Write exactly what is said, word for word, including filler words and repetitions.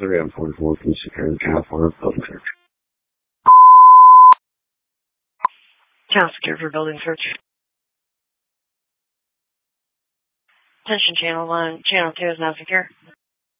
three on forty-four, please secure the channel for building search. Channel secure for building search. Attention channel one, channel two is now secure.